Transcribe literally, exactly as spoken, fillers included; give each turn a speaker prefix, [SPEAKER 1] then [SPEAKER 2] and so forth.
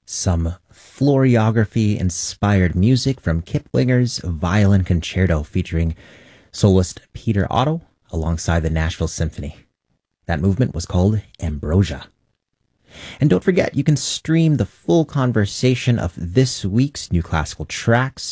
[SPEAKER 1] some Floriography-inspired music from Kiplinger's Violin Concerto featuring soloist Peter Otto alongside the Nashville Symphony. That movement was called Ambrosia. And don't forget, you can stream the full conversation of this week's New Classical Tracks